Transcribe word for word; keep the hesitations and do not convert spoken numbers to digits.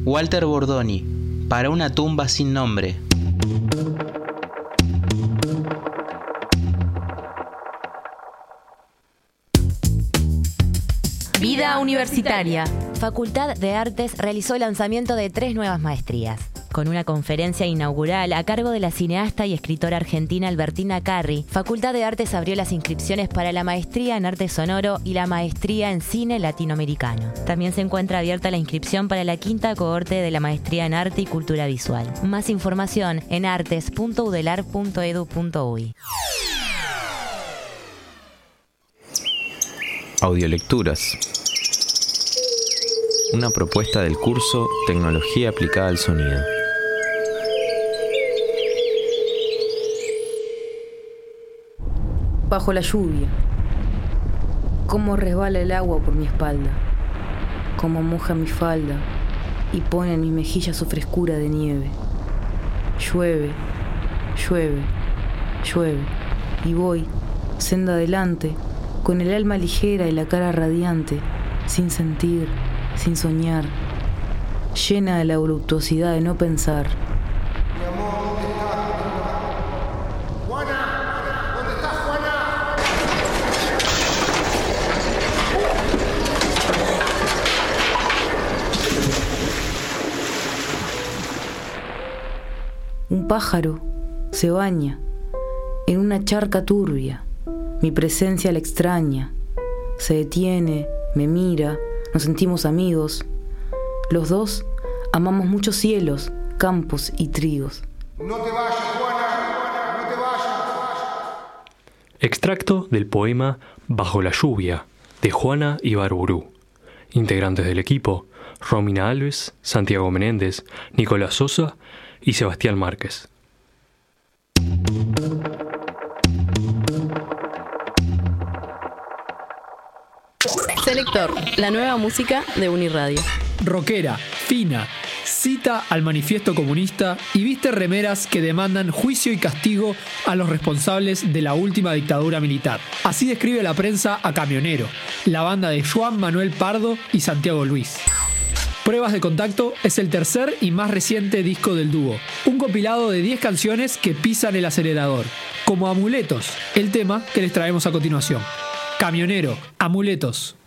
Walter Bordoni, para una tumba sin nombre. Vida universitaria. Facultad de Artes realizó el lanzamiento de tres nuevas maestrías, con una conferencia inaugural a cargo de la cineasta y escritora argentina Albertina Carri. Facultad de Artes abrió las inscripciones para la maestría en arte sonoro y la maestría en cine latinoamericano. También se encuentra abierta la inscripción para la quinta cohorte de la maestría en arte y cultura visual. Más información en artes punto udelar punto edu punto uy. Audiolecturas. Una propuesta del curso Tecnología aplicada al sonido. Bajo la lluvia. Cómo resbala el agua por mi espalda. Cómo moja mi falda y pone en mis mejillas su frescura de nieve. Llueve, llueve, llueve. Y voy, senda adelante, con el alma ligera y la cara radiante, sin sentir, sin soñar, llena de la voluptuosidad de no pensar. Mi amor, ¿dónde estás? Juana, ¿dónde estás, Juana? Un pájaro se baña en una charca turbia. Mi presencia la extraña. Se detiene, me mira, nos sentimos amigos. Los dos amamos muchos cielos, campos y trigos. No te vayas, Juana, no te vayas. Extracto del poema Bajo la lluvia, de Juana Ibarburu. Integrantes del equipo: Romina Alves, Santiago Menéndez, Nicolás Sosa y Sebastián Márquez. Selector, la nueva música de Uniradio. Rockera, fina, cita al manifiesto comunista y viste remeras que demandan juicio y castigo a los responsables de la última dictadura militar. Así describe la prensa a Camionero, la banda de Juan Manuel Pardo y Santiago Luis. Pruebas de Contacto es el tercer y más reciente disco del dúo, un compilado de diez canciones que pisan el acelerador, como Amuletos, el tema que les traemos a continuación. Camionero, Amuletos.